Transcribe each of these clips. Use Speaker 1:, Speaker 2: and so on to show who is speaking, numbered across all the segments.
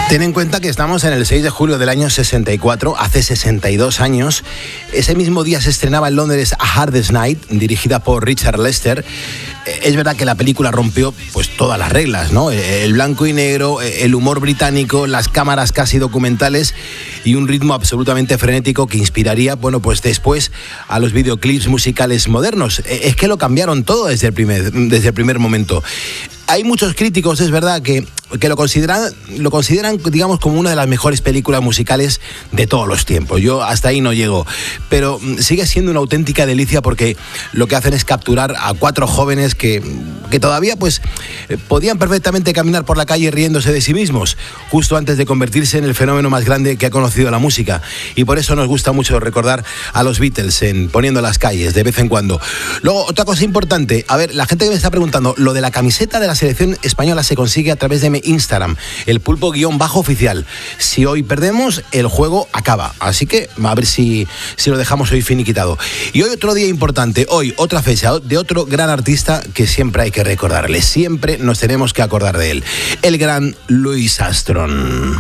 Speaker 1: Ten en cuenta que estamos en el 6 de julio del año 64, hace 62 años. Ese mismo día se estrenaba en Londres A Hardest Night, dirigida por Richard Lester. Es verdad que la película rompió pues todas las reglas, ¿no? El blanco y negro, el humor británico, las cámaras casi documentales y un ritmo absolutamente frenético que inspiraría, bueno, pues después a los videoclips musicales modernos. Es que lo cambiaron todo desde el primer momento. Hay muchos críticos, es verdad, que lo consideran, digamos, como una de las mejores películas musicales de todos los tiempos. Yo hasta ahí no llego, pero sigue siendo una auténtica delicia porque lo que hacen es capturar a 4 jóvenes que todavía pues podían perfectamente caminar por la calle riéndose de sí mismos, justo antes de convertirse en el fenómeno más grande que ha conocido la música. Y por eso nos gusta mucho recordar a los Beatles en Poniendo las calles de vez en cuando. Luego, otra cosa importante, a ver, la gente que me está preguntando, lo de la camiseta de la selección española se consigue a través de mi Instagram, el pulpo_oficial. Si hoy perdemos, el juego acaba. Así que a ver si lo dejamos hoy finiquitado. Y hoy otro día importante, hoy otra fecha de otro gran artista que siempre hay que recordarle, siempre nos tenemos que acordar de él, el gran Louis Armstrong.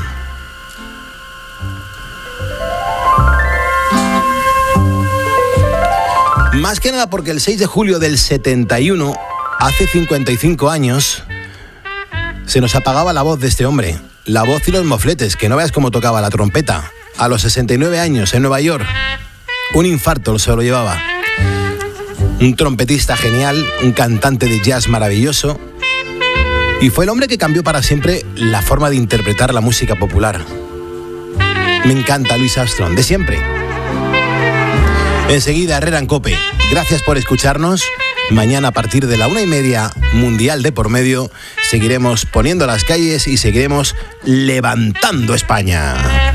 Speaker 1: Más que nada porque el 6 de julio del 71, hace 55 años, se nos apagaba la voz de este hombre, la voz y los mofletes, que no veas cómo tocaba la trompeta. A los 69 años en Nueva York, un infarto se lo llevaba. Un trompetista genial, un cantante de jazz maravilloso, y fue el hombre que cambió para siempre la forma de interpretar la música popular. Me encanta Louis Armstrong, de siempre. Enseguida, Herrera en COPE. Gracias por escucharnos. Mañana a partir de la 1:30, Mundial de por medio, seguiremos poniendo las calles y seguiremos levantando España.